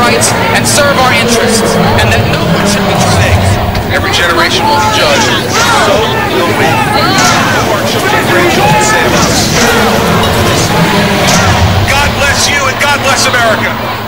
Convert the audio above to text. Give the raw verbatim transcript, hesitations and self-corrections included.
rights and serve our interests, and that no one should be mistakes. Every generation will judge, so will we. Our children and grandchildren save us. God bless you and God bless America.